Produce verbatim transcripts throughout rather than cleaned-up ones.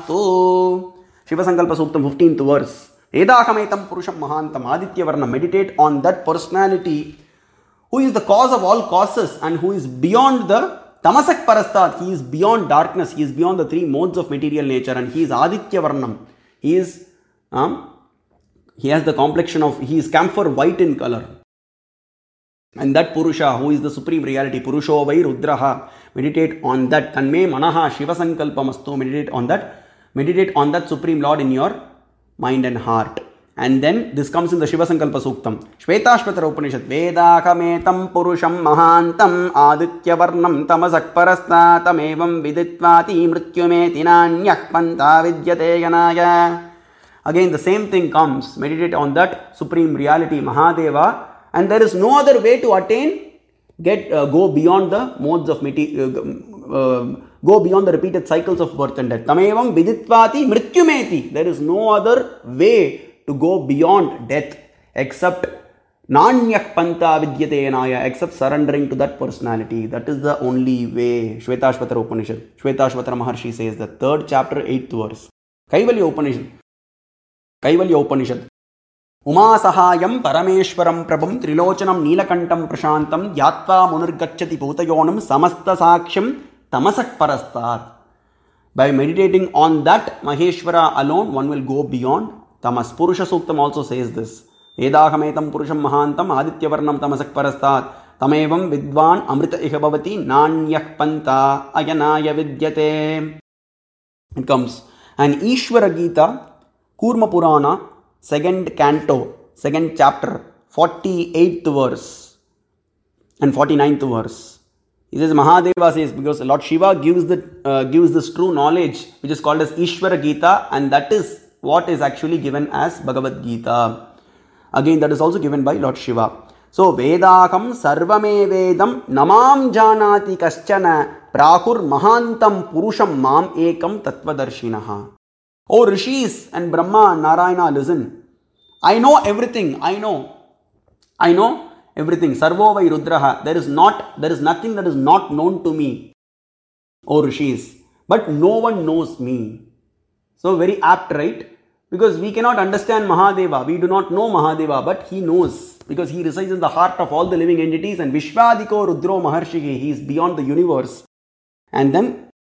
Mastu. Shiva Sankalpa Suktam, fifteenth verse. Edahametam Purusham Mahantam Aditya Varnam. Meditate on that personality who is the cause of all causes and who is beyond the Tamasak Parastat. He is beyond darkness. He is beyond the three modes of material nature, and he is Aditya Varnam. He is, um, he has the complexion of, he is camphor white in color. And that Purusha, who is the supreme reality, Purusho Vai Rudraha, meditate on that. Tanme Manaha Shiva Sankalpamastu, meditate on that. Meditate on that Supreme Lord in your mind and heart. And then this comes in the Shiva Sankalpa Suktam. Shvetashvatara Upanishad. Vedakametam Purusham Mahantam Aditya Varnam Tamasak Parastatam Evam Viditvati Mrityumeti Nanyah Panta Vidyate Ganaya. Again the same thing comes. Meditate on that Supreme Reality Mahadeva. And there is no other way to attain, get, uh, go beyond the modes of material, uh, uh, go beyond the repeated cycles of birth and death. Tamevam viditvati mrityumeti. There is no other way to go beyond death except nanyak panta vidyate anaya, except surrendering to that personality. That is the only way. Shvetashvatara Upanishad. Shvetashvatara Maharshi says the third chapter, eighth verse. Kaivalya Upanishad. Kaivalya Upanishad. Umasahayam Parameshwaram Prabham Trilochanam Neelakantam Prashantam Yatva Munirgacchati Bhutayonam Samasta Saksham Tamasak Parastat. By meditating on that Maheshwara alone, one will go beyond Tamas. Purusha Suktam also says this. Edahametam Purusham Mahantam Aditya Varnam Tamasak Parastat Tamevam Vidvan Amrita Ihabhavati Nanyak Panta Ayanaya Vidyate. It comes. And Ishvara Gita, Kurma Purana, second canto, second chapter, forty-eighth verse and forty-ninth verse. He says, Mahadeva says, because Lord Shiva gives the uh, gives this true knowledge, which is called as Ishvara Gita, and that is what is actually given as Bhagavad Gita. Again, that is also given by Lord Shiva. So, Vedakam Sarvame Vedam Namam Janati Kaschana Prahur Mahantam Purusham Mam Ekam Tattvadarshinaha. Oh Rishis and Brahma and Narayana, listen. I know everything. I know. I know everything. Sarvo Vai Rudraha. There is not, there is nothing that is not known to me. Oh Rishis. But no one knows me. So very apt, right? Because we cannot understand Mahadeva. We do not know Mahadeva, but he knows. Because he resides in the heart of all the living entities. And Vishvadiko Rudro Maharshigi. He is beyond the universe. And then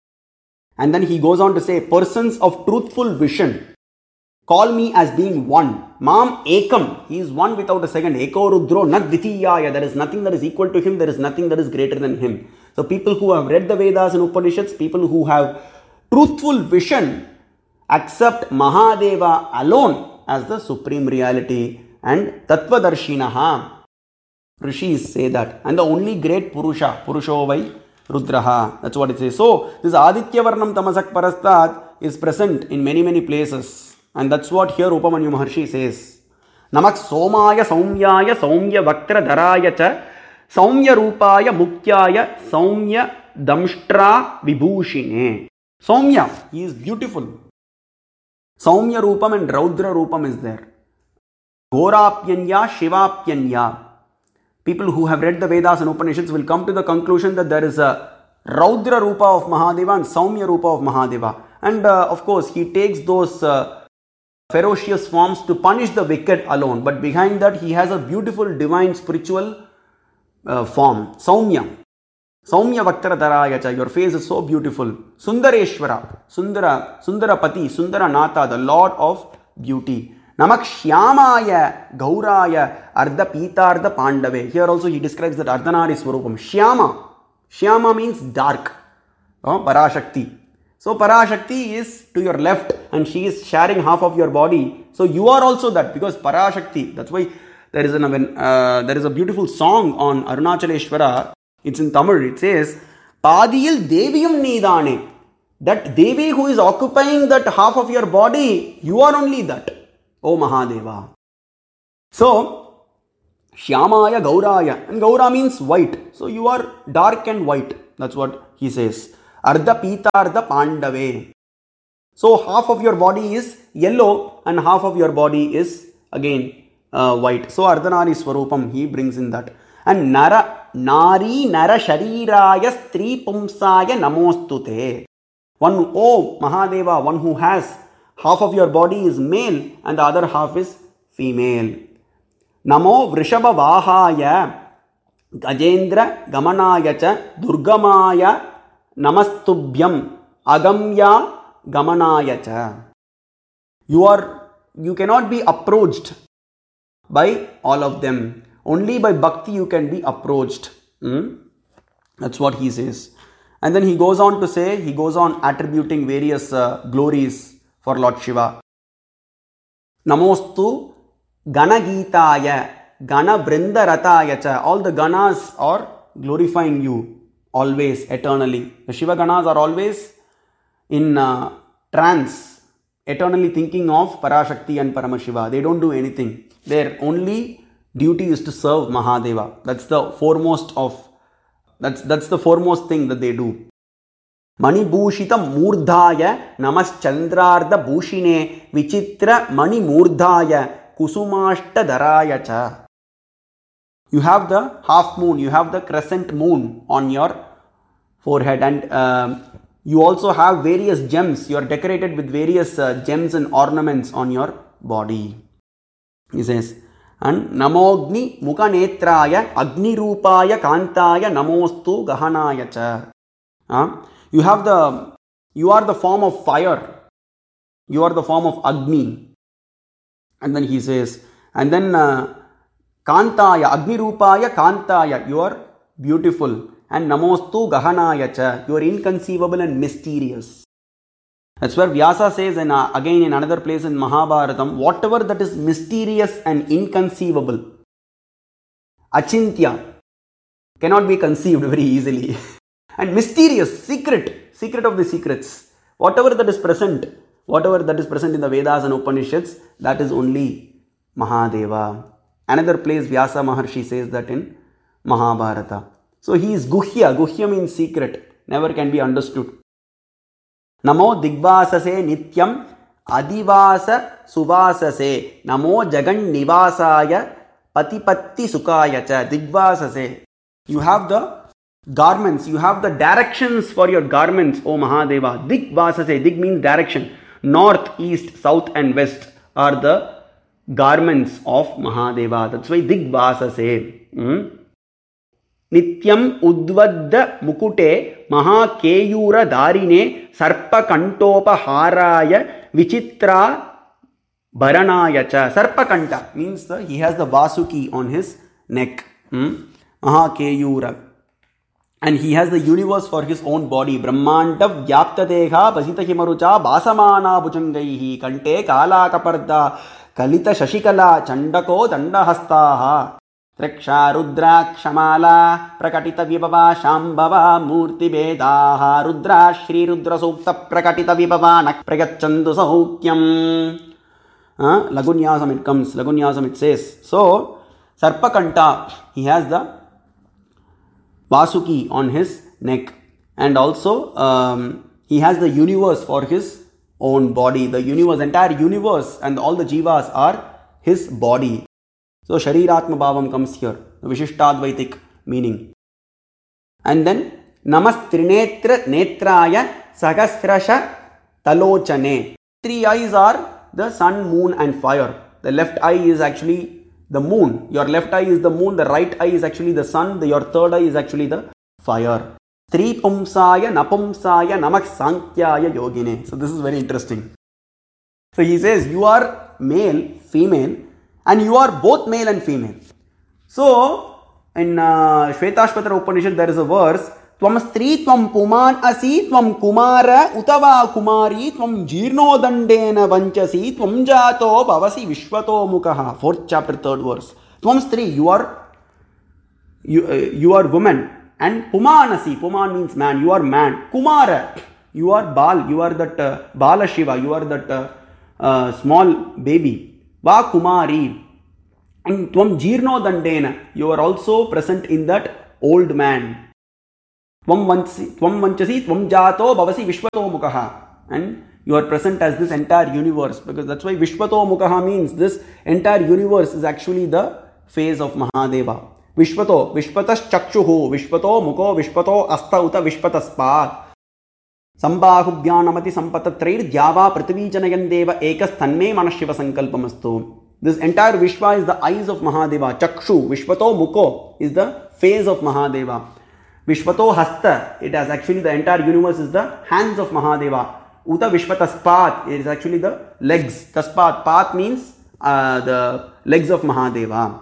And then he goes on to say, persons of truthful vision call me as being one. Mam Ekam. He is one without a second. Eko Rudro Nad Vitiyaya. There is nothing that is equal to him. There is nothing that is greater than him. So people who have read the Vedas and Upanishads, people who have truthful vision, accept Mahadeva alone as the supreme reality and Tattvadarshinaha. Rishis say that. And the only great Purusha, Purusho Vai Rudraha. That's what it says. So, this Aditya Varnam Tamasak Parastat is present in many, many places. And that's what here Upamanyu Maharshi says. Namak Somaya Saumyaya Saumya Vaktra Dharaya Cha Saumya Rupaya Muktyaya Saumya Damshtra Vibhushine. Saumya, he is beautiful. Saumya Rupam and Raudra Rupam is there. Gorapyanya Shivapyanya. People who have read the Vedas and Upanishads will come to the conclusion that there is a Raudra Rupa of Mahadeva and Saumya Rupa of Mahadeva. And uh, of course, he takes those uh, ferocious forms to punish the wicked alone. But behind that, he has a beautiful divine spiritual uh, form. Saumya. Saumya Vaktara Darayacha. Your face is so beautiful. Sundareshwara. Sundara. Sundarapati. Sundaranatha. The Lord of beauty. Namak Shyamaya Gauraya Ardha Pitartha Pandave. Here also he describes that Ardhanari Swarupam. Shyama. Shyama means dark. Oh, Parashakti. So Parashakti is to your left and she is sharing half of your body. So you are also that, because Parashakti. That's why there is, an, uh, there is a beautiful song on Arunachaleshwara. It's in Tamil. It says, Padiyil Deviyam Nidane. That Devi who is occupying that half of your body, you are only that. O Mahadeva. So, Shyamaya Gauraya. And Gaura means white. So, you are dark and white. That's what he says. Ardha Pita Ardha Pandave. So, half of your body is yellow and half of your body is again uh, white. So, Ardhanari Swarupam, he brings in that. And Nara, Nari Nara Shariraya Stri Pumsaya Namostute. One, oh Mahadeva, one who has half of your body is male and the other half is female. Namo Vrishabha Vahaya Gajendra Gamanaya cha Durgamaya Namastubhyam Agamya Gamanaya cha. You are, you cannot be approached by all of them. Only by bhakti you can be approached. Hmm? That's what he says. And then he goes on to say, he goes on attributing various uh, glories for Lord Shiva. Namostu Gana Gitaya Gana Vrindarataya cha. All the Ganas are glorifying you always, eternally. The Shiva Ganas are always in uh, trance, eternally thinking of Parashakti and Paramashiva. They don't do anything. Their only duty is to serve Mahadeva. That's the foremost of That's that's the foremost thing that they do. Mani Bhushita Murdhaya Namas Chandrarda Bhushine Vichitra Mani Murdhaya Kusumashta Dharaya cha. You have the half moon, you have the crescent moon on your forehead, and uh, you also have various gems. You are decorated with various uh, gems and ornaments on your body. He says, and Namogni Mukhanetraya Agni Rupaya Kantaya Namostu Gahanaya cha. Uh, you have the, you are the form of fire. You are the form of Agni. And then he says, and then uh, Kantaya, Agni Rupaya Kantaya, you are beautiful. And Namostu Gahanaya cha, you are inconceivable and mysterious. That's where Vyasa says, and uh, again in another place in Mahabharatam, whatever that is mysterious and inconceivable, Achintya, cannot be conceived very easily. And mysterious, secret, secret of the secrets, whatever that is present, whatever that is present in the Vedas and Upanishads, that is only Mahadeva. Another place Vyasa Maharshi says that in Mahabharata. So he is Guhya. Guhya means secret, never can be understood. Namo Digvasase Nityam Adivasa Suvasase Namo Jagan Nivasaya Patipatti Sukaya cha. Digvasase. You have the garments, you have the directions for your garments, O Mahadeva. Digvasase. Dig means direction. North, east, south and west are the garments of Mahadeva. That's why Digvasase. Hmm? Nityam Udvadda Mukute Maha Keyura Darine Sarpa Kantopa Haraya Vichitra Bharanaya cha. Sarpa Kanta means the, he has the Vasuki on his neck. Hmm? Maha Keyura. And he has the universe for his own body. Brahmanda Vyapta Deha Basita Himarucha Basamana Bhujangai Kante Kala Kaparda Kalita Shashikala Chandako Dandahastaha Triksha Rudra Kshamala Prakatita Vibhava Shambhava Murti Vedaha Rudra Shri Rudra Sukta Prakatita Vibhava Nak Pragachandu Saukyam. uh, Lagunyasam it comes, Lagunyasam it says. So Sarpakanta, he has the Vasuki on his neck, and also um, he has the universe for his own body. The universe, entire universe and all the jivas are his body. So Shariratma Bhavam comes here, the Vishishtadvaitik meaning. And then Namas Trinetra Netraya Sagasrasha Talochane. Three eyes are the sun, moon and fire. The left eye is actually the moon. Your left eye is the moon, the right eye is actually the sun, the, your third eye is actually the fire. Tri Pumsaya Napumsaya Namak Sankyaya Yogine. So this is very interesting. So he says you are male, female, and you are both male and female. So in uh, Shvetashvatara Upanishad there is a verse, Tvam Stri Tvam Puman Asi Tvam Kumara Utava Kumari Tvam Jirno Dandena Vanchasi Tvam Jato Bhavasi Vishwato Mukaha. Fourth chapter, third verse. Tvam Stri, you are you, uh, you are woman, and Pumanasi, Puman means man, you are man. Kumara, you are Bal, you are that uh, Bala Shiva, you are that uh, uh, small baby. Va Kumari. And Tvam Jirno Dandena, you are also present in that old man. Tvam Vanchasi, Tvam Jato Bhavasi Vishwato Mukaha. And you are present as this entire universe, because that's why Vishwato Mukaha means this entire universe is actually the phase of Mahadeva. Vishwato, Vishwatas Chakshuhu, Vishwato Muko, Vishwato Asta Uta Vishwataspat. Sambahubhyanamati sampatatrair Dhyava Prithvijanayandeva Ekas Tanme Manashiva Sankalpamastu. This entire Vishwa is the eyes of Mahadeva. Chakshu, Vishwato Mukho is the face of Mahadeva. Vishwato Hasta, it has actually the entire universe is the hands of Mahadeva. Uta Vishwataspat, it is actually the legs. Taspat, Pat means uh, the legs of Mahadeva.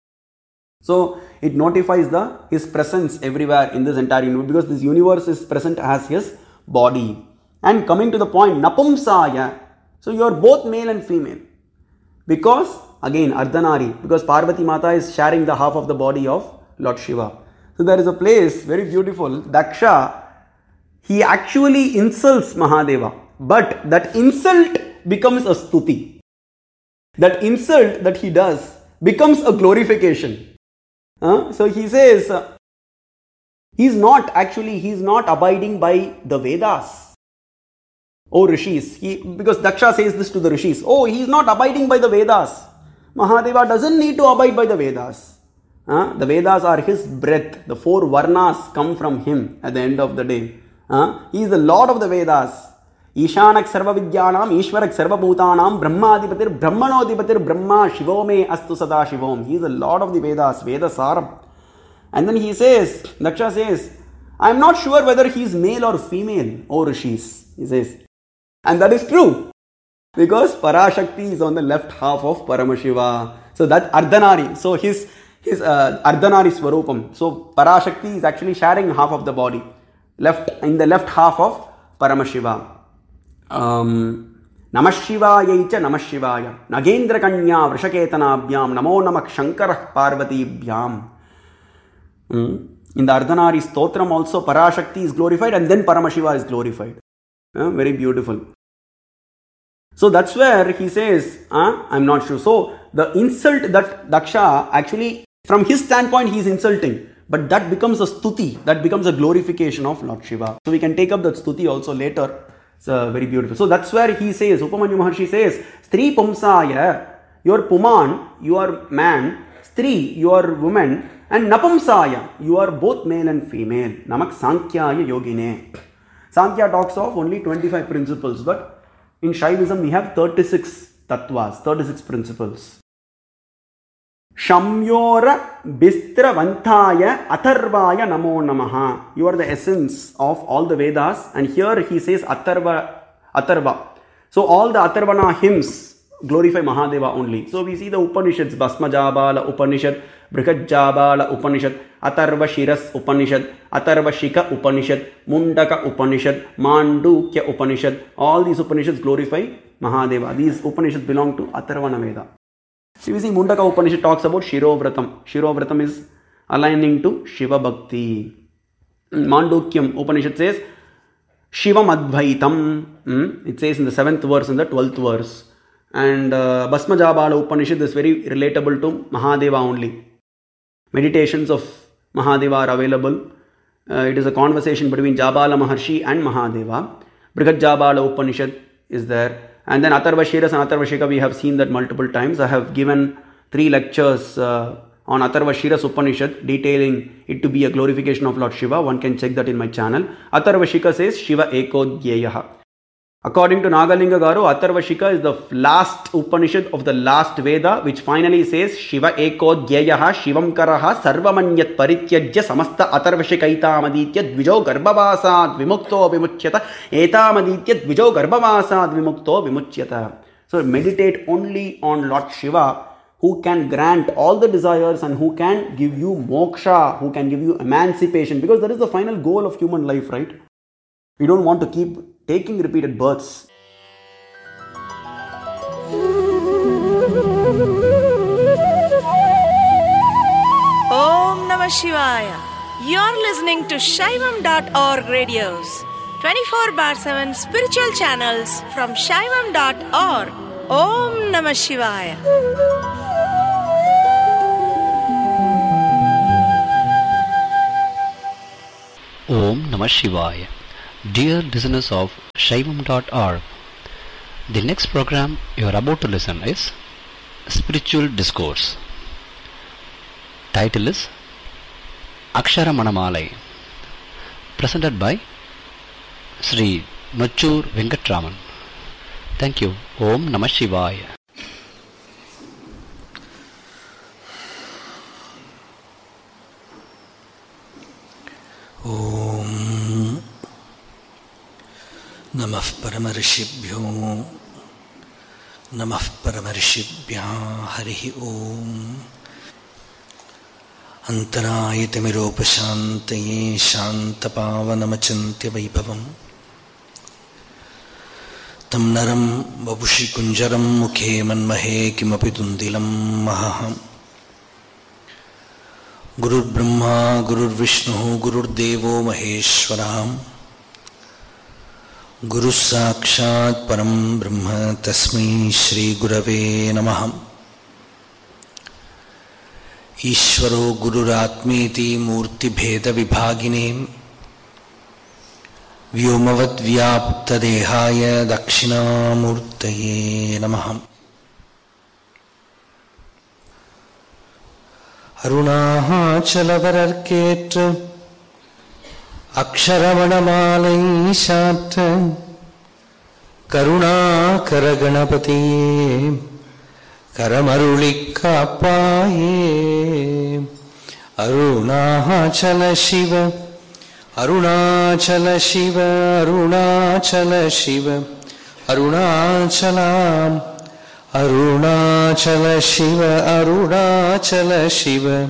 So it notifies the his presence everywhere in this entire universe, because this universe is present as his body. And coming to the point, Napumsaya, so you are both male and female. Because again Ardhanari, because Parvati Mata is sharing the half of the body of Lord Shiva. So there is a place very beautiful, Daksha, he actually insults Mahadeva, but that insult becomes a stuti. That insult that he does becomes a glorification. Uh, so he says, uh, he is not actually, he is not abiding by the Vedas. Oh Rishis, he, because Daksha says this to the Rishis, oh, he is not abiding by the Vedas. Mahadeva doesn't need to abide by the Vedas. Uh, the Vedas are his breath. The four Varnas come from him at the end of the day. Uh, he is the Lord of the Vedas. Ishanak Sarva Vidyanam, Ishwarak Sarva Bhutanam, Brahmadipatir, Brahmanodipatir, Brahma, Shivome, Astu Sada Shivom. He is the Lord of the Vedas, Veda Saram. And then he says, Daksha says, I am not sure whether he is male or female, O Rishis. He says, and that is true. Because Parashakti is on the left half of Paramashiva. So that Ardhanari, so his, his uh, Ardhanari Swarupam. So Parashakti is actually sharing half of the body. Left, in the left half of Paramashiva. Um, Namashivaya cha Namashivaya. Nagendra Kanya Vrishaketanabyam. Namo Namak Shankarah Parvatibhyam. Hmm. In the Ardhanari Stotram also Parashakti is glorified and then Paramashiva is glorified. Uh, very beautiful. So that's where he says, uh, I'm not sure. So the insult that Daksha, actually from his standpoint he is insulting, but that becomes a stuti, that becomes a glorification of Lord Shiva. So we can take up that stuti also later. It's uh, very beautiful. So that's where he says, Upamanyu Maharshi says, Stri Pumsaya, you are Puman, you are man, Stri, you are woman, and Napumsaya, you are both male and female. Namak Sankhya Yogine. Sankhya talks of only twenty-five principles, but in Shaivism we have thirty-six tattvas, thirty-six principles. Shamyora Bistra Vantaya Atharvaya Namo Namaha. You are the essence of all the Vedas, and here he says Atharva, Atharva. So all the Atharvana hymns glorify Mahadeva only. So we see the Upanishads, Bhasmajabala Upanishad, Brihajabala Upanishad, Atharva Shiras Upanishad, Atharva Shika Upanishad, Mundaka Upanishad, Mandukya Upanishad. All these Upanishads glorify Mahadeva. These Upanishads belong to Atharvana Veda. So we see Mundaka Upanishad talks about Shirovratam. Shirovratam is aligning to Shiva Bhakti. Mandukyam Upanishad says Shivam Advaitam. It says in the seventh verse and the twelfth verse. And uh, Bhasmajabala Upanishad is very relatable to Mahadeva only. Meditations of Mahadeva are available. Uh, it is a conversation between Jabala Maharshi and Mahadeva. Brihajabala Upanishad is there. And then Atharva Shiras and Atharva Shika, we have seen that multiple times. I have given three lectures uh, on Atharva Shiras Upanishad, detailing it to be a glorification of Lord Shiva. One can check that in my channel. Atharva Shika says Shiva Eko Dhyeyaha. According to Nagalinga Garu, Atharva Shika is the last Upanishad of the last Veda, which finally says Shiva Eko Dhyeyaha Shivam Karaha Sarvamanyat Parityajya Samasta Atharva Shikaitamaditya Dvijo Garbhavasad Vimukto Vimuchyata Etamaditya Dvijo Garbhavasad Vimukto Vimuchyata. So meditate only on Lord Shiva, who can grant all the desires and who can give you moksha, who can give you emancipation, because that is the final goal of human life, right? We don't want to keep taking repeated births. Om Namah Shivaya. You're listening to Shaivam dot org radios, twenty-four bar seven spiritual channels from Shaivam dot org. Om Namah Shivaya. Om Namah Shivaya. Dear listeners of Shaivam dot org, the next program you are about to listen is Spiritual Discourse. Title is Akshara Manamalai, presented by Sri Nachur Venkatraman. Thank you. Om Namah Shivaya. Om Namah Paramarishibhyo Namah Paramarishibhya Harihi Om Antarayatamiropashantaye Shantapavanamachantya Vaibhavam Tam Naram Vapushi Kunjaram Mukhe Manmahe Kimapi Tundilam Mahaham Gurur Brahma Gurur Vishnu Gurur Devo Maheshwaram Guru Sakshat Param Brahma Tasmai Shri Gurave Namah Ishvaro Gururatmeti Murti Bheda Vibhagine Vyomavat Vyapta Dehaya Dakshinamurtaye Namah அருணாச்சலவரர்க்கேற்ற அக்ஷரவணமாலை சாற்ற Karunakara கணபதியே கரமருளிக் காப்பாயே. அருணாச்சல சிவ அருணாச்சல சிவ அருணாச்சல சிவ அருணாச்சலாம் அருணாச்சல சிவ அருணாச்சல சிவ